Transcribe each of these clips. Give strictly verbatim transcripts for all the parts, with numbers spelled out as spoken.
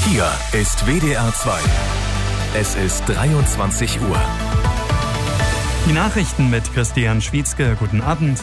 Hier ist W D R zwei. Es ist dreiundzwanzig Uhr. Die Nachrichten mit Christian Schwietzke. Guten Abend.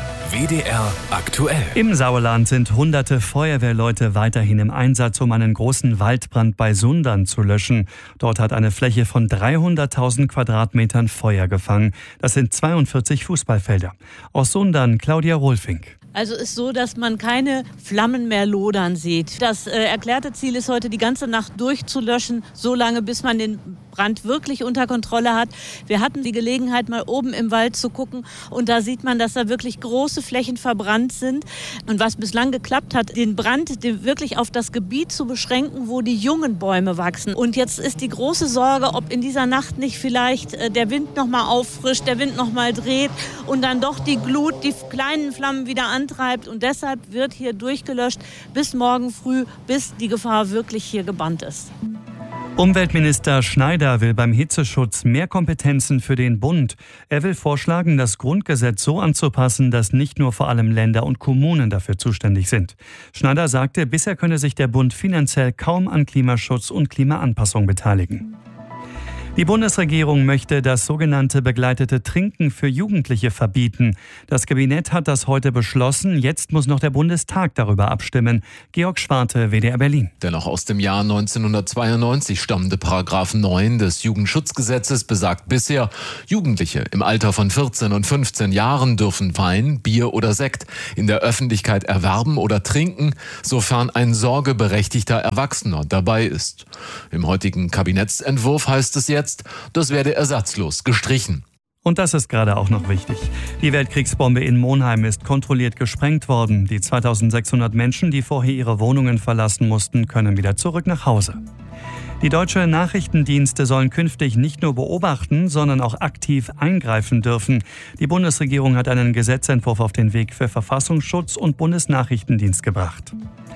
W D R aktuell. Im Sauerland sind hunderte Feuerwehrleute weiterhin im Einsatz, um einen großen Waldbrand bei Sundern zu löschen. Dort hat eine Fläche von dreihunderttausend Quadratmetern Feuer gefangen. Das sind zweiundvierzig Fußballfelder. Aus Sundern Claudia Rohlfink. Also ist so, dass man keine Flammen mehr lodern sieht. Das äh, erklärte Ziel ist heute, die ganze Nacht durchzulöschen, so lange, bis man den Brand wirklich unter Kontrolle hat. Wir hatten die Gelegenheit, mal oben im Wald zu gucken, und da sieht man, dass da wirklich große Flächen verbrannt sind. Und was bislang geklappt hat, den Brand den wirklich auf das Gebiet zu beschränken, wo die jungen Bäume wachsen. Und jetzt ist die große Sorge, ob in dieser Nacht nicht vielleicht äh, der Wind noch mal auffrischt, der Wind noch mal dreht und dann doch die Glut, die kleinen Flammen wieder an treibt, und deshalb wird hier durchgelöscht bis morgen früh, bis die Gefahr wirklich hier gebannt ist. Umweltminister Schneider will beim Hitzeschutz mehr Kompetenzen für den Bund. Er will vorschlagen, das Grundgesetz so anzupassen, dass nicht nur vor allem Länder und Kommunen dafür zuständig sind. Schneider sagte, bisher könne sich der Bund finanziell kaum an Klimaschutz und Klimaanpassung beteiligen. Die Bundesregierung möchte das sogenannte begleitete Trinken für Jugendliche verbieten. Das Kabinett hat das heute beschlossen. Jetzt muss noch der Bundestag darüber abstimmen. Georg Schwarte, W D R Berlin. Der noch aus dem Jahr neunzehnhundertzweiundneunzig stammende Paragraph neun des Jugendschutzgesetzes besagt bisher, Jugendliche im Alter von vierzehn und fünfzehn Jahren dürfen Wein, Bier oder Sekt in der Öffentlichkeit erwerben oder trinken, sofern ein sorgeberechtigter Erwachsener dabei ist. Im heutigen Kabinettsentwurf heißt es jetzt, das werde ersatzlos gestrichen. Und das ist gerade auch noch wichtig. Die Weltkriegsbombe in Monheim ist kontrolliert gesprengt worden. Die zweitausendsechshundert Menschen, die vorher ihre Wohnungen verlassen mussten, können wieder zurück nach Hause. Die deutschen Nachrichtendienste sollen künftig nicht nur beobachten, sondern auch aktiv eingreifen dürfen. Die Bundesregierung hat einen Gesetzentwurf auf den Weg für Verfassungsschutz und Bundesnachrichtendienst gebracht.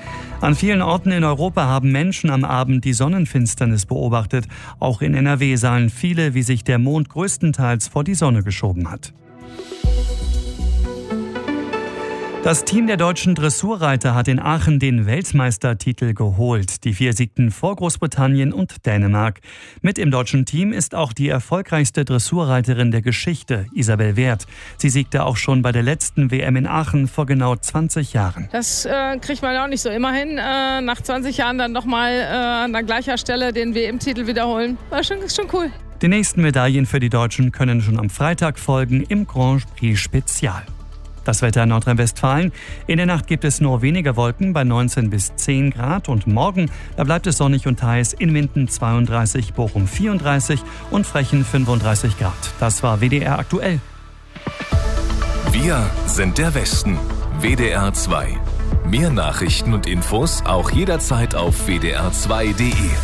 An vielen Orten in Europa haben Menschen am Abend die Sonnenfinsternis beobachtet. Auch in N R W sahen viele, wie sich der Mond größtenteils vor die Sonne geschoben hat. Das Team der deutschen Dressurreiter hat in Aachen den Weltmeistertitel geholt. Die vier siegten vor Großbritannien und Dänemark. Mit im deutschen Team ist auch die erfolgreichste Dressurreiterin der Geschichte, Isabel Werth. Sie siegte auch schon bei der letzten W M in Aachen vor genau zwanzig Jahren. Das äh, kriegt man auch nicht so immer hin. Äh, nach zwanzig Jahren dann nochmal äh, an der gleichen Stelle den W M-Titel wiederholen. War schon, ist schon cool. Die nächsten Medaillen für die Deutschen können schon am Freitag folgen im Grand Prix Spezial. Das Wetter in Nordrhein-Westfalen. In der Nacht gibt es nur wenige Wolken bei neunzehn bis zehn Grad. Und morgen, da bleibt es sonnig und heiß. In Minden zweiunddreißig, Bochum vierunddreißig und Frechen fünfunddreißig Grad. Das war W D R aktuell. Wir sind der Westen. W D R zwei. Mehr Nachrichten und Infos auch jederzeit auf w d r zwei punkt d e.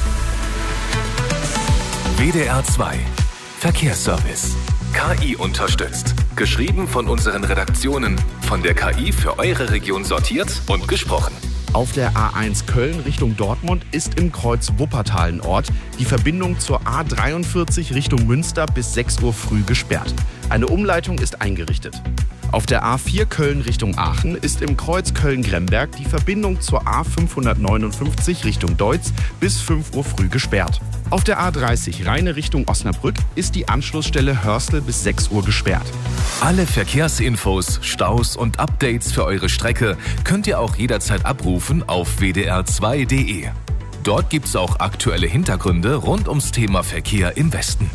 W D R zwei. Verkehrsservice. K I unterstützt. Geschrieben von unseren Redaktionen. Von der K I für eure Region sortiert und gesprochen. Auf der A eins Köln Richtung Dortmund ist im Kreuz Wuppertal ein Ort. Die Verbindung zur A dreiundvierzig Richtung Münster bis sechs Uhr früh gesperrt. Eine Umleitung ist eingerichtet. Auf der A vier Köln Richtung Aachen ist im Kreuz Köln-Gremberg die Verbindung zur A fünfhundertneunundfünfzig Richtung Deutz bis fünf Uhr früh gesperrt. Auf der A dreißig Rheine Richtung Osnabrück ist die Anschlussstelle Hörstel bis sechs Uhr gesperrt. Alle Verkehrsinfos, Staus und Updates für eure Strecke könnt ihr auch jederzeit abrufen auf w d r zwei punkt d e. Dort gibt's auch aktuelle Hintergründe rund ums Thema Verkehr im Westen.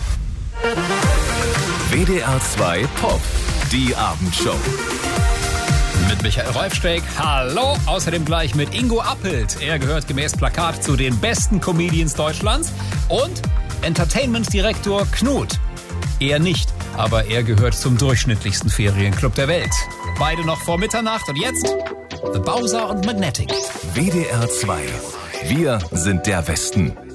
W D R zwei Pop, die Abendshow. Mit Michael Rolfsteg, hallo, außerdem gleich mit Ingo Appelt. Er gehört gemäß Plakat zu den besten Comedians Deutschlands. Und Entertainment-Direktor Knut. Er nicht, aber er gehört zum durchschnittlichsten Ferienclub der Welt. Beide noch vor Mitternacht und jetzt The Bowser und Magnetic. W D R zwei. Wir sind der Westen.